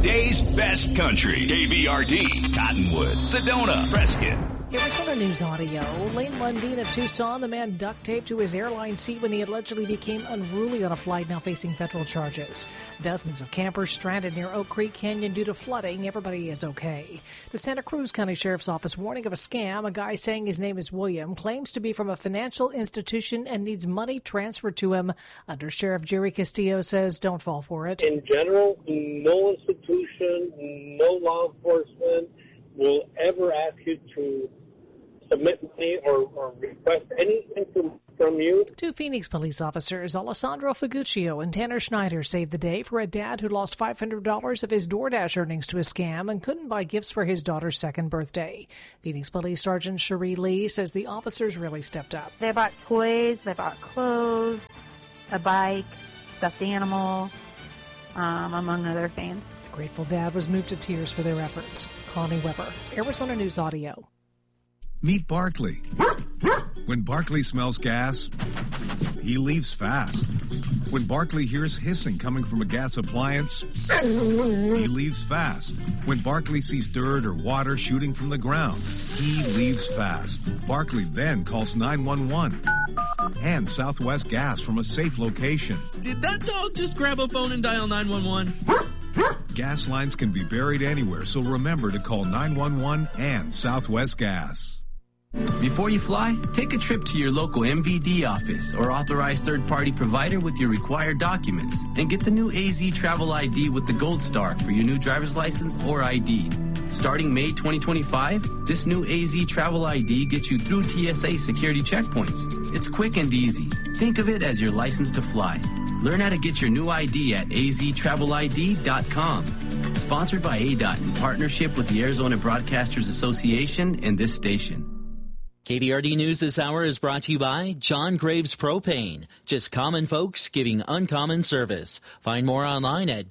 Today's best country. KVRD, Cottonwood, Sedona, Prescott. Arizona News Audio. Lane Lundeen of Tucson, the man duct taped to his airline seat when he allegedly became unruly on a flight, now facing federal charges. Dozens of campers stranded near Oak Creek Canyon due to flooding. Everybody is okay. The Santa Cruz County Sheriff's Office warning of a scam. A guy saying his name is William claims to be from a financial institution and needs money transferred to him. Under Sheriff Jerry Castillo says don't fall for it. In general, no institution, no law enforcement will ever ask you to submit money or request anything from you. Two Phoenix police officers, Alessandro Figuccio and Tanner Schneider, saved the day for a dad who lost $500 of his DoorDash earnings to a scam and couldn't buy gifts for his daughter's second birthday. Phoenix Police Sergeant Cherie Lee says the officers really stepped up. They bought toys, they bought clothes, a bike, stuffed animal, among other things. The grateful dad was moved to tears for their efforts. Connie Weber, Arizona News Audio. Meet Barkley. When Barkley smells gas, he leaves fast. When Barkley hears hissing coming from a gas appliance, he leaves fast. When Barkley sees dirt or water shooting from the ground, he leaves fast. Barkley then calls 911 and Southwest Gas from a safe location. Did that dog just grab a phone and dial 911? Gas lines can be buried anywhere, so remember to call 911 and Southwest Gas. Before you fly, take a trip to your local MVD office or authorized third-party provider with your required documents and get the new AZ Travel ID with the Gold Star for your new driver's license or ID. Starting May 2025, this new AZ Travel ID gets you through TSA security checkpoints. It's quick and easy. Think of it as your license to fly. Learn how to get your new ID at aztravelid.com. Sponsored by ADOT in partnership with the Arizona Broadcasters Association and this station. KVRD News this hour is brought to you by John Graves Propane. Just common folks giving uncommon service. Find more online at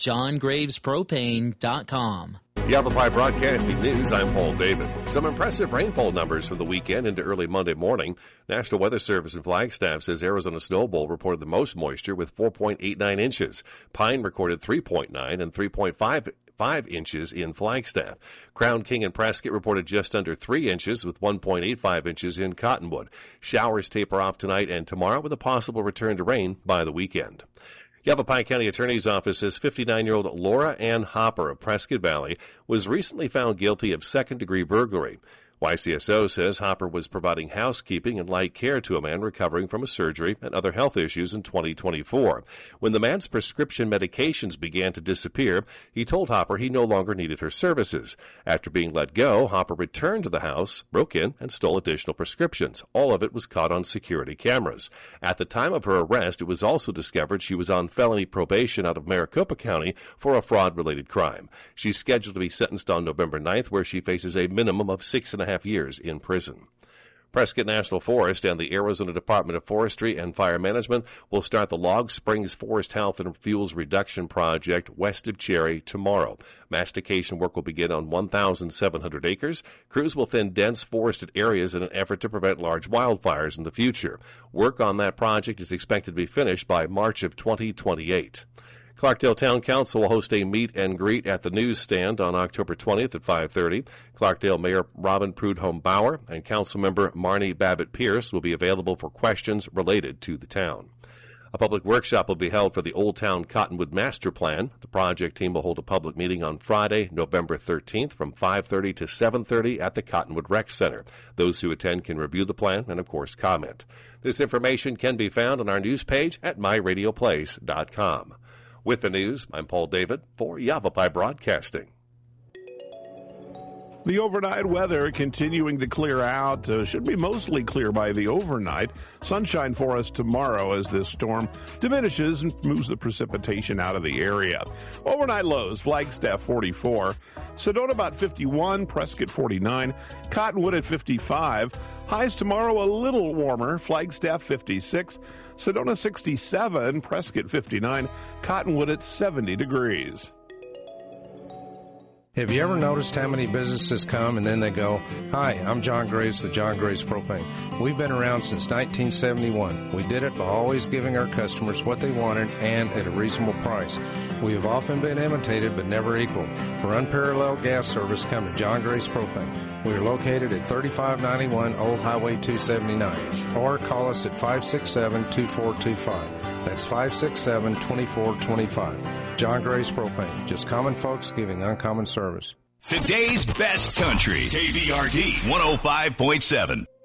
johngravespropane.com. Yavapai Broadcasting News, I'm Paul David. Some impressive rainfall numbers from the weekend into early Monday morning. National Weather Service in Flagstaff says Arizona Snow Bowl reported the most moisture with 4.89 inches. Pine recorded 3.9 and 3.5 inches in Flagstaff. Crown King and Prescott reported just under 3 inches with 1.85 inches in Cottonwood. Showers taper off tonight and tomorrow with a possible return to rain by the weekend. Yavapai County Attorney's Office says 59-year-old Laura Ann Hopper of Prescott Valley was recently found guilty of second-degree burglary. YCSO says Hopper was providing housekeeping and light care to a man recovering from a surgery and other health issues in 2024. When the man's prescription medications began to disappear, he told Hopper he no longer needed her services. After being let go, Hopper returned to the house, broke in, and stole additional prescriptions. All of it was caught on security cameras. At the time of her arrest, it was also discovered she was on felony probation out of Maricopa County for a fraud-related crime. She's scheduled to be sentenced on November 9th, where she faces a minimum of 6.5 years in prison. Prescott National Forest and the Arizona Department of Forestry and Fire Management will start the Log Springs Forest Health and Fuels Reduction Project west of Cherry tomorrow. Mastication work will begin on 1,700 acres. Crews will thin dense forested areas in an effort to prevent large wildfires in the future. Work on that project is expected to be finished by March of 2028. Clarkdale Town Council will host a meet and greet at the newsstand on October 20th at 5:30. Clarkdale Mayor Robin Prudhomme Bauer and Councilmember Marnie Babbitt-Pierce will be available for questions related to the town. A public workshop will be held for the Old Town Cottonwood Master Plan. The project team will hold a public meeting on Friday, November 13th from 5:30 to 7:30 at the Cottonwood Rec Center. Those who attend can review the plan and, of course, comment. This information can be found on our news page at myradioplace.com. With the news, I'm Paul David for Yavapai Broadcasting. The overnight weather continuing to clear out. Should be mostly clear by the overnight. Sunshine for us tomorrow as this storm diminishes and moves the precipitation out of the area. Overnight lows, Flagstaff 44. Sedona about 51, Prescott 49, Cottonwood at 55. Highs tomorrow a little warmer, Flagstaff 56, Sedona 67, Prescott 59, Cottonwood at 70 degrees. Have you ever noticed how many businesses come and then they go, "Hi, I'm John Graves with John Graves Propane. We've been around since 1971. We did it by always giving our customers what they wanted and at a reasonable price. We have often been imitated but never equaled. For unparalleled gas service, come to John Graves Propane. We are located at 3591 Old Highway 279, or call us at 567-2425. That's 567-2425. John Graves Propane. Just common folks giving uncommon service. Today's best country. KVRD 105.7.